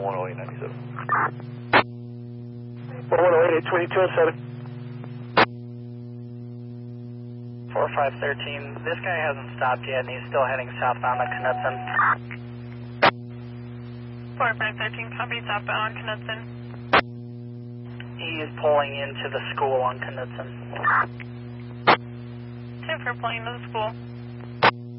10897. 108 at 2207. 4513, this guy hasn't stopped yet and he's still heading southbound on Knudsen. 4513, copy southbound on Knudsen. He is pulling into the school on Knudsen. 10 for pulling to the school.